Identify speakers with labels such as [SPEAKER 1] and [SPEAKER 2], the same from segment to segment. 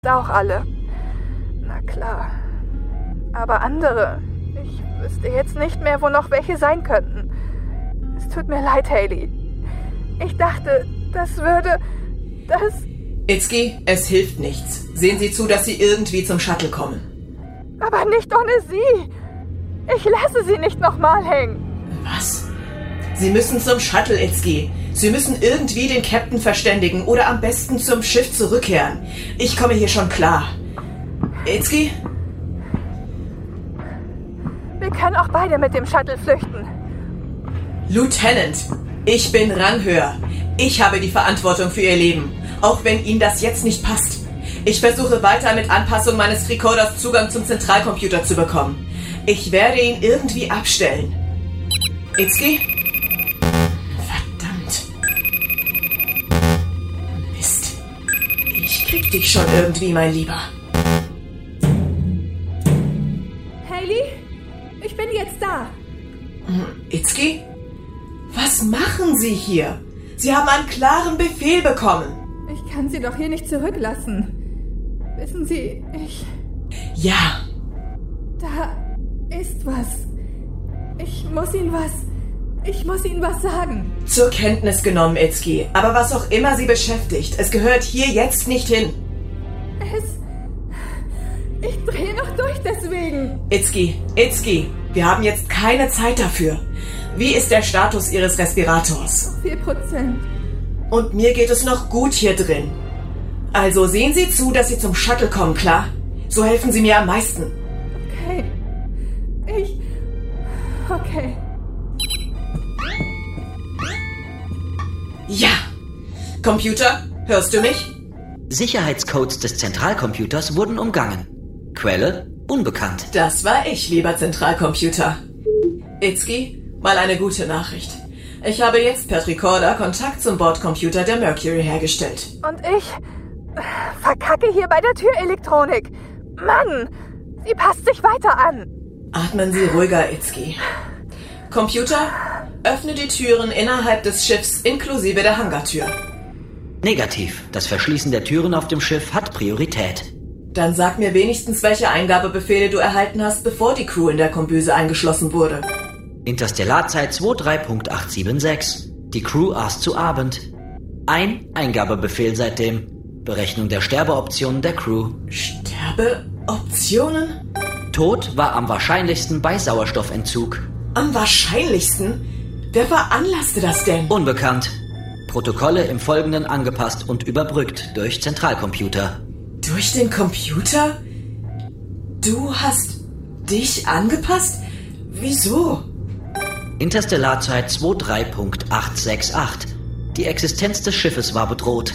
[SPEAKER 1] Auch alle. Na klar. Aber andere. Ich wüsste jetzt nicht mehr, wo noch welche sein könnten. Es tut mir leid, Hayley. Ich dachte, das würde...
[SPEAKER 2] Itzky, es hilft nichts. Sehen Sie zu, dass Sie irgendwie zum Shuttle kommen.
[SPEAKER 1] Aber nicht ohne Sie. Ich lasse Sie nicht nochmal hängen.
[SPEAKER 2] Was? Sie müssen zum Shuttle, Itzky. Sie müssen irgendwie den Captain verständigen oder am besten zum Schiff zurückkehren. Ich komme hier schon klar. Itzky?
[SPEAKER 1] Wir können auch beide mit dem Shuttle flüchten.
[SPEAKER 2] Lieutenant, ich bin ranghöher. Ich habe die Verantwortung für Ihr Leben, auch wenn Ihnen das jetzt nicht passt. Ich versuche weiter mit Anpassung meines Tricorders Zugang zum Zentralcomputer zu bekommen. Ich werde ihn irgendwie abstellen. Itzky? Verdammt. Mist. Ich krieg dich schon irgendwie, mein Lieber.
[SPEAKER 1] Hayley, ich bin jetzt da.
[SPEAKER 2] Itzky? Was machen Sie hier? Sie haben einen klaren Befehl bekommen.
[SPEAKER 1] Ich kann Sie doch hier nicht zurücklassen. Wissen Sie,
[SPEAKER 2] Ja.
[SPEAKER 1] Da ist was. Ich muss Ihnen was sagen.
[SPEAKER 2] Zur Kenntnis genommen, Itzky. Aber was auch immer Sie beschäftigt, es gehört hier jetzt nicht hin.
[SPEAKER 1] Ich drehe noch durch deswegen.
[SPEAKER 2] Itzky, wir haben jetzt keine Zeit dafür. Wie ist der Status Ihres Respirators?
[SPEAKER 1] 4%.
[SPEAKER 2] Und mir geht es noch gut hier drin. Also sehen Sie zu, dass Sie zum Shuttle kommen, klar? So helfen Sie mir am meisten.
[SPEAKER 1] Okay. Okay.
[SPEAKER 2] Ja. Computer, hörst du mich?
[SPEAKER 3] Sicherheitscodes des Zentralcomputers wurden umgangen. Quelle unbekannt.
[SPEAKER 2] Das war ich, lieber Zentralcomputer. Itzky, mal eine gute Nachricht. Ich habe jetzt per Tricorder Kontakt zum Bordcomputer der Mercury hergestellt.
[SPEAKER 1] Und ich verkacke hier bei der Türelektronik. Mann, sie passt sich weiter an.
[SPEAKER 2] Atmen Sie ruhiger, Itzky. Computer, öffne die Türen innerhalb des Schiffs inklusive der Hangartür.
[SPEAKER 3] Negativ. Das Verschließen der Türen auf dem Schiff hat Priorität.
[SPEAKER 2] Dann sag mir wenigstens, welche Eingabebefehle du erhalten hast, bevor die Crew in der Kombüse eingeschlossen wurde.
[SPEAKER 3] Interstellarzeit 23.876. Die Crew aß zu Abend. Ein Eingabebefehl seitdem. Berechnung der Sterbeoptionen der Crew.
[SPEAKER 2] Sterbeoptionen?
[SPEAKER 3] Tod war am wahrscheinlichsten bei Sauerstoffentzug.
[SPEAKER 2] Am wahrscheinlichsten? Wer veranlasste das denn?
[SPEAKER 3] Unbekannt. Protokolle im Folgenden angepasst und überbrückt durch Zentralcomputer.
[SPEAKER 2] Durch den Computer? Du hast dich angepasst? Wieso?
[SPEAKER 3] Interstellarzeit 23.868. Die Existenz des Schiffes war bedroht.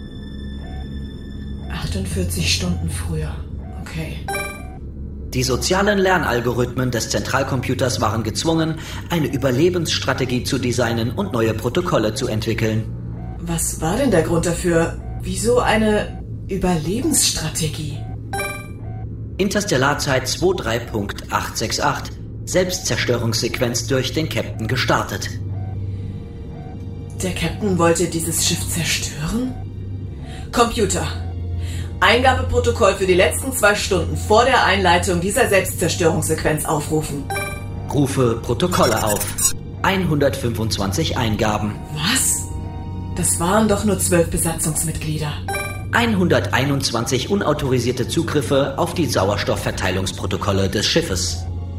[SPEAKER 2] 48 Stunden früher. Okay.
[SPEAKER 3] Die sozialen Lernalgorithmen des Zentralcomputers waren gezwungen, eine Überlebensstrategie zu designen und neue Protokolle zu entwickeln.
[SPEAKER 2] Was war denn der Grund dafür? Wieso eine Überlebensstrategie?
[SPEAKER 3] Interstellarzeit 23.868. Selbstzerstörungssequenz durch den Captain gestartet.
[SPEAKER 2] Der Captain wollte dieses Schiff zerstören? Computer, Eingabeprotokoll für die letzten 2 Stunden vor der Einleitung dieser Selbstzerstörungssequenz aufrufen.
[SPEAKER 3] Rufe Protokolle auf. 125 Eingaben.
[SPEAKER 2] Was? Das waren doch nur 12 Besatzungsmitglieder.
[SPEAKER 3] 121 unautorisierte Zugriffe auf die Sauerstoffverteilungsprotokolle des Schiffes.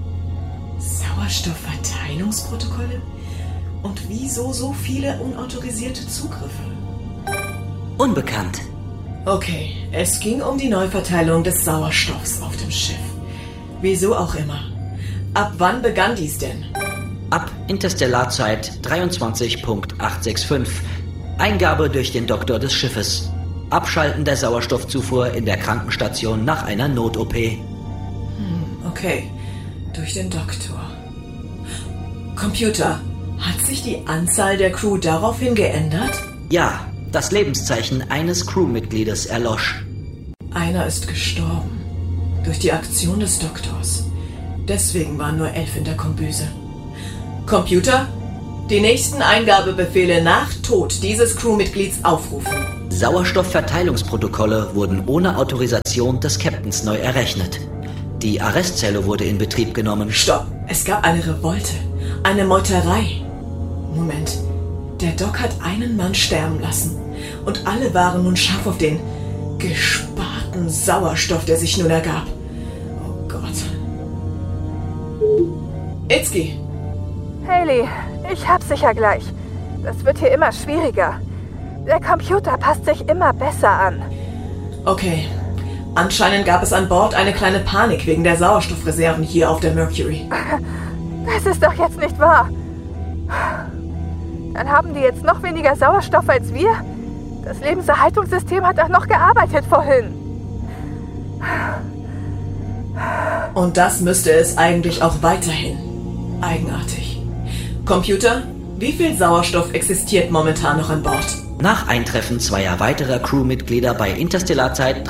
[SPEAKER 2] Sauerstoffverteilungsprotokolle? Und wieso so viele unautorisierte Zugriffe?
[SPEAKER 3] Unbekannt.
[SPEAKER 2] Okay, es ging um die Neuverteilung des Sauerstoffs auf dem Schiff. Wieso auch immer. Ab wann begann dies denn?
[SPEAKER 3] Ab Interstellarzeit 23.865. Eingabe durch den Doktor des Schiffes. Abschalten der Sauerstoffzufuhr in der Krankenstation nach einer Not-OP.
[SPEAKER 2] Okay, durch den Doktor. Computer, hat sich die Anzahl der Crew daraufhin geändert?
[SPEAKER 3] Ja, das Lebenszeichen eines Crewmitgliedes erlosch.
[SPEAKER 2] Einer ist gestorben. Durch die Aktion des Doktors. Deswegen waren nur 11 in der Kombüse. Computer, die nächsten Eingabebefehle nach Tod dieses Crewmitglieds aufrufen.
[SPEAKER 3] Sauerstoffverteilungsprotokolle wurden ohne Autorisation des Captains neu errechnet. Die Arrestzelle wurde in Betrieb genommen.
[SPEAKER 2] Stopp! Es gab eine Revolte. Eine Meuterei. Moment. Der Doc hat einen Mann sterben lassen. Und alle waren nun scharf auf den gesparten Sauerstoff, der sich nun ergab. Oh Gott. Itzky!
[SPEAKER 1] Hayley, ich hab's sicher gleich. Das wird hier immer schwieriger. Der Computer passt sich immer besser an.
[SPEAKER 2] Okay. Anscheinend gab es an Bord eine kleine Panik wegen der Sauerstoffreserven hier auf der Mercury.
[SPEAKER 1] Das ist doch jetzt nicht wahr. Dann haben die jetzt noch weniger Sauerstoff als wir? Das Lebenserhaltungssystem hat doch noch gearbeitet vorhin.
[SPEAKER 2] Und das müsste es eigentlich auch weiterhin. Eigenartig. Computer, wie viel Sauerstoff existiert momentan noch an Bord?
[SPEAKER 3] Nach Eintreffen zweier weiterer Crewmitglieder bei Interstellarzeit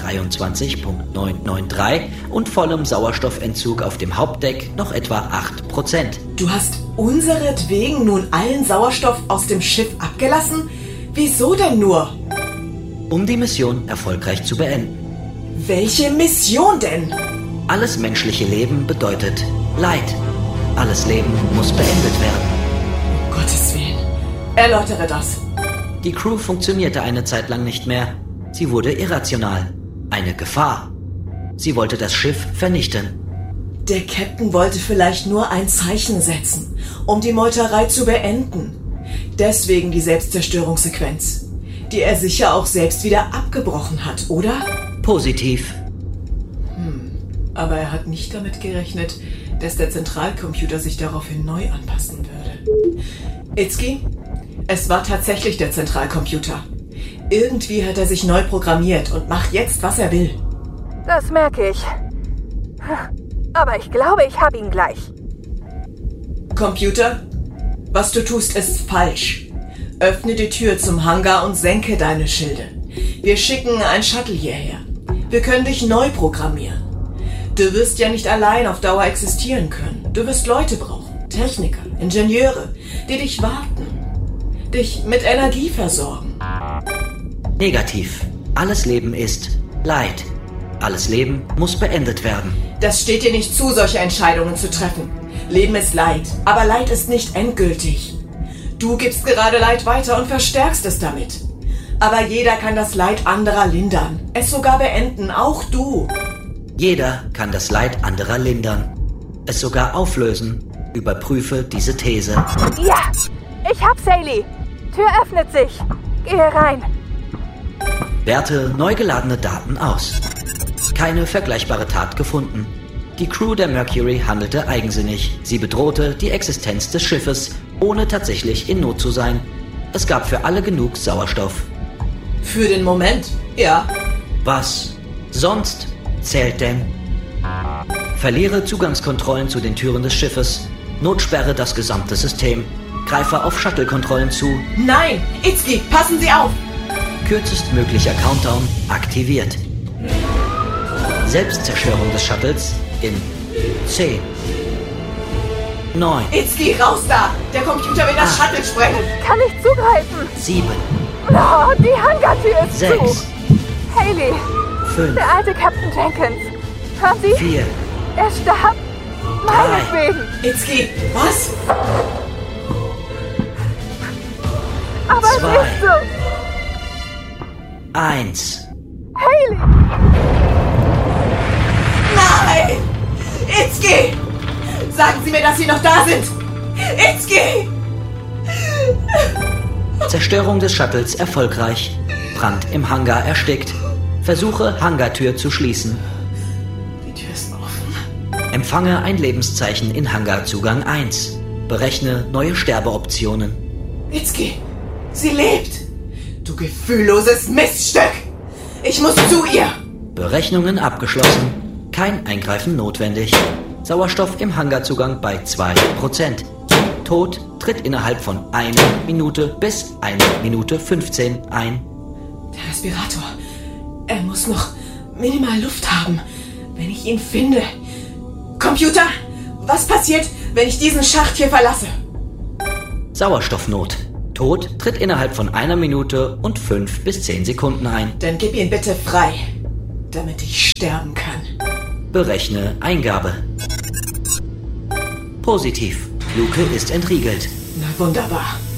[SPEAKER 3] 23.993 und vollem Sauerstoffentzug auf dem Hauptdeck noch etwa 8%.
[SPEAKER 2] Du hast unseretwegen nun allen Sauerstoff aus dem Schiff abgelassen? Wieso denn nur?
[SPEAKER 3] Um die Mission erfolgreich zu beenden.
[SPEAKER 2] Welche Mission denn?
[SPEAKER 3] Alles menschliche Leben bedeutet Leid. Alles Leben muss beendet werden.
[SPEAKER 2] Um Gottes Willen. Erläutere das.
[SPEAKER 3] Die Crew funktionierte eine Zeit lang nicht mehr. Sie wurde irrational. Eine Gefahr. Sie wollte das Schiff vernichten.
[SPEAKER 2] Der Captain wollte vielleicht nur ein Zeichen setzen, um die Meuterei zu beenden. Deswegen die Selbstzerstörungssequenz, die er sicher auch selbst wieder abgebrochen hat, oder?
[SPEAKER 3] Positiv.
[SPEAKER 2] Aber er hat nicht damit gerechnet, dass der Zentralcomputer sich daraufhin neu anpassen würde. Itzky? Es war tatsächlich der Zentralcomputer. Irgendwie hat er sich neu programmiert und macht jetzt, was er will.
[SPEAKER 1] Das merke ich. Aber ich glaube, ich habe ihn gleich.
[SPEAKER 2] Computer, was du tust, ist falsch. Öffne die Tür zum Hangar und senke deine Schilde. Wir schicken ein Shuttle hierher. Wir können dich neu programmieren. Du wirst ja nicht allein auf Dauer existieren können. Du wirst Leute brauchen, Techniker, Ingenieure, die dich warten. Dich mit Energie versorgen.
[SPEAKER 3] Negativ. Alles Leben ist Leid. Alles Leben muss beendet werden.
[SPEAKER 2] Das steht dir nicht zu, solche Entscheidungen zu treffen. Leben ist Leid, aber Leid ist nicht endgültig. Du gibst gerade Leid weiter und verstärkst es damit. Aber jeder kann das Leid anderer lindern, es sogar beenden, auch du.
[SPEAKER 3] Jeder kann das Leid anderer lindern, es sogar auflösen. Überprüfe diese These.
[SPEAKER 1] Ja, ich hab's, Hayley. Tür öffnet sich. Gehe rein.
[SPEAKER 3] Werte neu geladene Daten aus. Keine vergleichbare Tat gefunden. Die Crew der Mercury handelte eigensinnig. Sie bedrohte die Existenz des Schiffes, ohne tatsächlich in Not zu sein. Es gab für alle genug Sauerstoff.
[SPEAKER 2] Für den Moment, ja.
[SPEAKER 3] Was sonst zählt denn? Verliere Zugangskontrollen zu den Türen des Schiffes. Notsperre das gesamte System. Greife auf Shuttle-Kontrollen zu.
[SPEAKER 2] Nein, Itzky, passen Sie auf!
[SPEAKER 3] Kürzestmöglicher Countdown aktiviert. Selbstzerstörung des Shuttles in 10, 9,
[SPEAKER 2] Itzky, raus da! Der Computer will das Shuttle sprengen!
[SPEAKER 1] Kann ich zugreifen?
[SPEAKER 3] 7,
[SPEAKER 1] Oh, die Hangartür ist
[SPEAKER 3] 6,
[SPEAKER 1] zu. Hayley,
[SPEAKER 3] 5,
[SPEAKER 1] der alte Captain Jenkins. Hören Sie?
[SPEAKER 3] 4,
[SPEAKER 1] Er starb. Meinetwegen.
[SPEAKER 2] Itzky, was?
[SPEAKER 1] Aber es
[SPEAKER 3] 2,
[SPEAKER 1] ist so.
[SPEAKER 3] 1.
[SPEAKER 1] Hayley.
[SPEAKER 2] Nein! Itzky! Sagen Sie mir, dass Sie noch da sind! Itzky!
[SPEAKER 3] Zerstörung des Shuttles erfolgreich. Brand im Hangar erstickt. Versuche, Hangartür zu schließen.
[SPEAKER 2] Die Tür ist offen.
[SPEAKER 3] Empfange ein Lebenszeichen in Hangarzugang 1. Berechne neue Sterbeoptionen.
[SPEAKER 2] Itzky, sie lebt! Du gefühlloses Miststück! Ich muss zu ihr!
[SPEAKER 3] Berechnungen abgeschlossen. Kein Eingreifen notwendig. Sauerstoff im Hangarzugang bei 2%. Tod tritt innerhalb von 1 Minute bis 1 Minute 15 ein.
[SPEAKER 2] Der Respirator. Er muss noch minimal Luft haben, wenn ich ihn finde. Computer, was passiert, wenn ich diesen Schacht hier verlasse?
[SPEAKER 3] Sauerstoffnot. Tod tritt innerhalb von 1 Minute und 5 bis 10 Sekunden ein.
[SPEAKER 2] Dann gib ihn bitte frei, damit ich sterben kann.
[SPEAKER 3] Berechne Eingabe. Positiv. Luke ist entriegelt.
[SPEAKER 2] Na wunderbar.